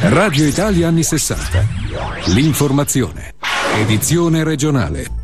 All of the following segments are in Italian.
Radio Italia anni 60. L'informazione. Edizione regionale.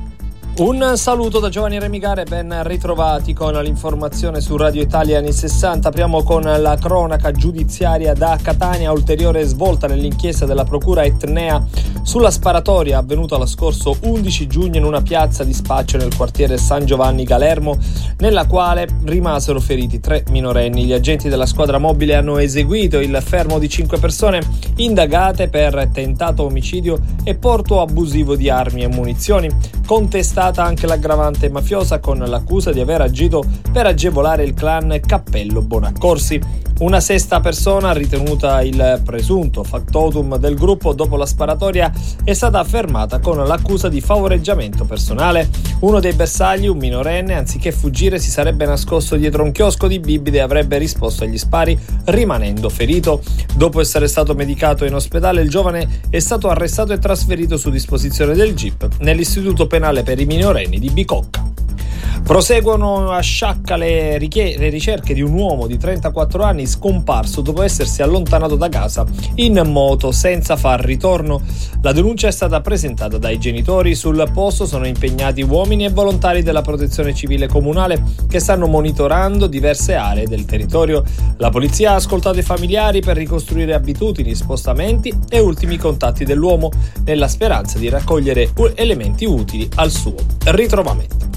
Un saluto da Giovanni Remigare, ben ritrovati con l'informazione su Radio Italia anni 60. Apriamo con la cronaca giudiziaria da Catania, ulteriore svolta nell'inchiesta della procura etnea sulla sparatoria avvenuta lo scorso 11 giugno in una piazza di spaccio nel quartiere San Giovanni Galermo, nella quale rimasero feriti 3 minorenni. Gli agenti della squadra mobile hanno eseguito il fermo di 5 persone indagate per tentato omicidio e porto abusivo di armi e munizioni. Contestata anche l'aggravante mafiosa con l'accusa di aver agito per agevolare il clan Cappello Bonaccorsi. Una sesta persona, ritenuta il presunto factotum del gruppo dopo la sparatoria, è stata fermata con l'accusa di favoreggiamento personale. Uno dei bersagli, un minorenne, anziché fuggire si sarebbe nascosto dietro un chiosco di bibite e avrebbe risposto agli spari rimanendo ferito. Dopo essere stato medicato in ospedale, il giovane è stato arrestato e trasferito su disposizione del GIP nell'istituto penale per i minorenni di Bicocca. Proseguono a Sciacca le ricerche di un uomo di 34 anni scomparso dopo essersi allontanato da casa in moto senza far ritorno. La denuncia è stata presentata dai genitori. Sul posto sono impegnati uomini e volontari della Protezione Civile Comunale che stanno monitorando diverse aree del territorio. La polizia ha ascoltato i familiari per ricostruire abitudini, spostamenti e ultimi contatti dell'uomo, nella speranza di raccogliere elementi utili al suo ritrovamento.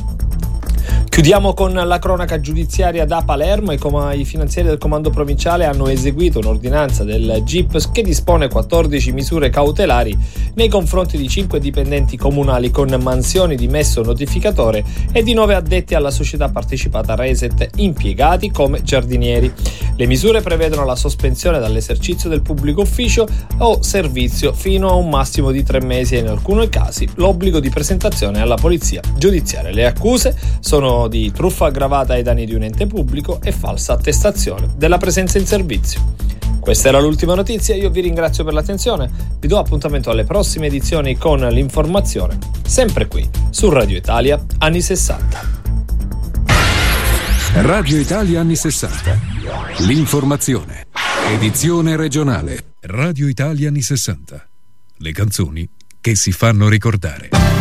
Chiudiamo con la cronaca giudiziaria da Palermo. I finanzieri del comando provinciale hanno eseguito un'ordinanza del GIP che dispone 14 misure cautelari nei confronti di 5 dipendenti comunali con mansioni di messo notificatore e di 9 addetti alla società partecipata Reset impiegati come giardinieri. Le misure prevedono la sospensione dall'esercizio del pubblico ufficio o servizio fino a un massimo di 3 mesi e in alcuni casi l'obbligo di presentazione alla polizia giudiziaria. Le accuse sono di truffa aggravata ai danni di un ente pubblico e falsa attestazione della presenza in servizio. Questa era l'ultima notizia, io vi ringrazio per l'attenzione, vi do appuntamento alle prossime edizioni con l'informazione, sempre qui su Radio Italia anni 60. Radio Italia anni 60. L'informazione. Edizione regionale. Radio Italia anni 60. Le canzoni che si fanno ricordare.